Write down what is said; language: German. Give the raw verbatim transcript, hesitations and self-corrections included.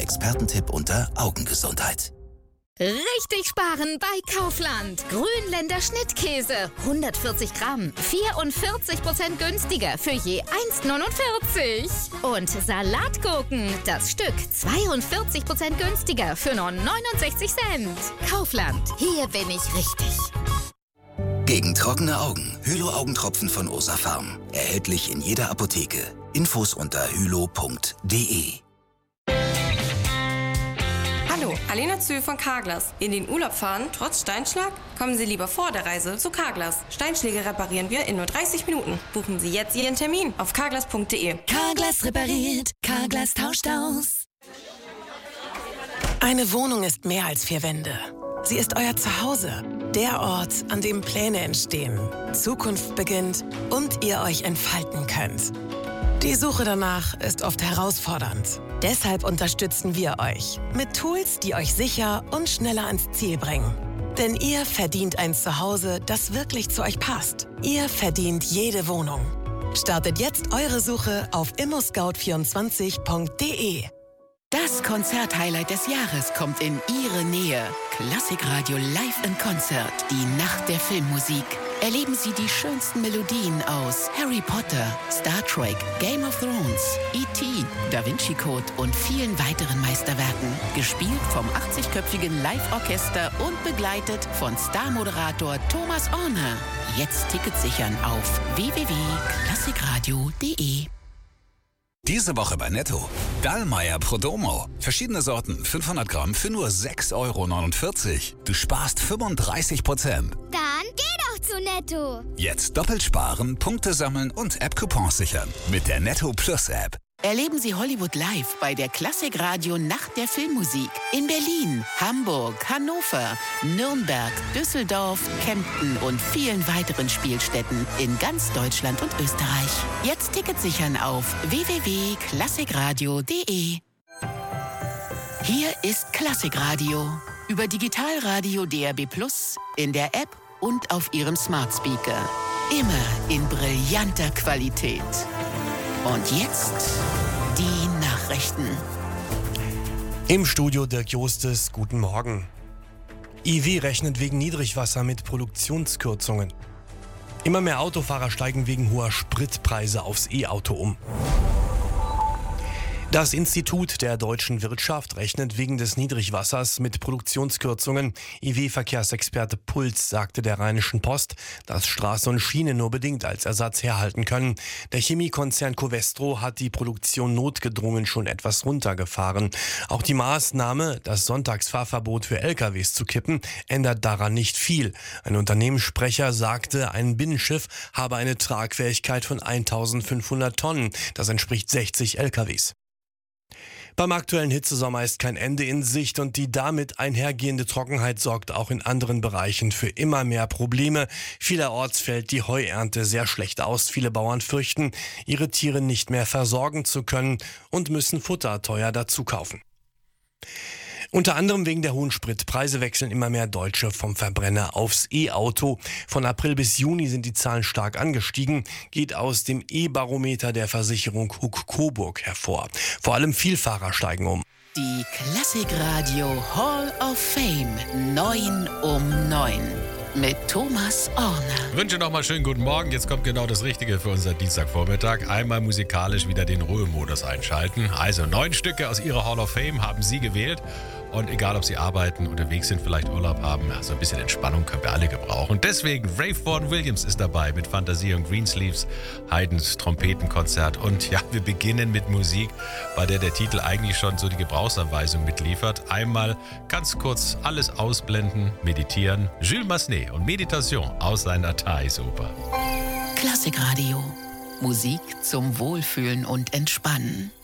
Expertentipp unter Augengesundheit. Richtig sparen bei Kaufland. Grünländer Schnittkäse. hundertvierzig Gramm. vierundvierzig Prozent günstiger für je eins neunundvierzig. Und Salatgurken. Das Stück zweiundvierzig Prozent günstiger für nur neunundsechzig Cent. Kaufland. Hier bin ich richtig. Gegen trockene Augen. Hylo-Augentropfen von Ursa Pharm. Erhältlich in jeder Apotheke. Infos unter hylo punkt de. Hallo, Alena Zühl von Carglass. In den Urlaub fahren, trotz Steinschlag? Kommen Sie lieber vor der Reise zu Carglass. Steinschläge reparieren wir in nur dreißig Minuten. Buchen Sie jetzt Ihren Termin auf carglass punkt de. Carglass repariert, Carglass tauscht aus. Eine Wohnung ist mehr als vier Wände. Sie ist euer Zuhause. Der Ort, an dem Pläne entstehen, Zukunft beginnt und ihr euch entfalten könnt. Die Suche danach ist oft herausfordernd. Deshalb unterstützen wir euch mit Tools, die euch sicher und schneller ans Ziel bringen. Denn ihr verdient ein Zuhause, das wirklich zu euch passt. Ihr verdient jede Wohnung. Startet jetzt eure Suche auf immo scout vierundzwanzig punkt de. Das Konzerthighlight des Jahres kommt in Ihre Nähe. Klassikradio Live in Konzert, die Nacht der Filmmusik. Erleben Sie die schönsten Melodien aus Harry Potter, Star Trek, Game of Thrones, E T, Da Vinci Code und vielen weiteren Meisterwerken. Gespielt vom achtzigköpfigen Live-Orchester und begleitet von Star-Moderator Thomas Orner. Jetzt Tickets sichern auf w w w punkt klassikradio punkt de. Diese Woche bei Netto. Dallmayr Prodomo. Verschiedene Sorten, fünfhundert Gramm für nur sechs Euro neunundvierzig. Du sparst fünfunddreißig Prozent. Dann geh doch zu Netto. Jetzt doppelt sparen, Punkte sammeln und App-Coupons sichern. Mit der Netto Plus App. Erleben Sie Hollywood live bei der Klassikradio Nacht der Filmmusik in Berlin, Hamburg, Hannover, Nürnberg, Düsseldorf, Kempten und vielen weiteren Spielstätten in ganz Deutschland und Österreich. Jetzt Tickets sichern auf w w w punkt klassikradio punkt de. Hier ist Klassikradio über Digitalradio D R B Plus, in der App und auf Ihrem Smart Speaker. Immer in brillanter Qualität. Und jetzt die Nachrichten. Im Studio Dirk Jostes, guten Morgen. I W rechnet wegen Niedrigwasser mit Produktionskürzungen. Immer mehr Autofahrer steigen wegen hoher Spritpreise aufs E-Auto um. Das Institut der deutschen Wirtschaft rechnet wegen des Niedrigwassers mit Produktionskürzungen. I W-Verkehrsexperte Puls sagte der Rheinischen Post, dass Straße und Schiene nur bedingt als Ersatz herhalten können. Der Chemiekonzern Covestro hat die Produktion notgedrungen schon etwas runtergefahren. Auch die Maßnahme, das Sonntagsfahrverbot für L K Ws zu kippen, ändert daran nicht viel. Ein Unternehmenssprecher sagte, ein Binnenschiff habe eine Tragfähigkeit von eintausendfünfhundert Tonnen. Das entspricht sechzig L K Ws. Beim aktuellen Hitzesommer ist kein Ende in Sicht und die damit einhergehende Trockenheit sorgt auch in anderen Bereichen für immer mehr Probleme. Vielerorts fällt die Heuernte sehr schlecht aus. Viele Bauern fürchten, ihre Tiere nicht mehr versorgen zu können und müssen Futter teuer dazu kaufen. Unter anderem wegen der hohen Spritpreise wechseln immer mehr Deutsche vom Verbrenner aufs E-Auto. Von April bis Juni sind die Zahlen stark angestiegen, geht aus dem E-Barometer der Versicherung Huck-Coburg hervor. Vor allem Vielfahrer steigen um. Die Klassikradio Hall of Fame neun um neun mit Thomas Orner. Ich wünsche nochmal schönen guten Morgen. Jetzt kommt genau das Richtige für unseren Dienstagvormittag. Einmal musikalisch wieder den Ruhemodus einschalten. Also neun Stücke aus Ihrer Hall of Fame haben Sie gewählt. Und egal, ob Sie arbeiten, unterwegs sind, vielleicht Urlaub haben, so ein bisschen Entspannung können wir alle gebrauchen. Und deswegen, Ray Vaughan Williams ist dabei mit Fantasie und Greensleeves, Haydns Trompetenkonzert. Und ja, wir beginnen mit Musik, bei der der Titel eigentlich schon so die Gebrauchsanweisung mitliefert. Einmal ganz kurz alles ausblenden, meditieren. Jules Massenet und Meditation aus seiner Thais-Oper. Klassikradio. Musik zum Wohlfühlen und Entspannen.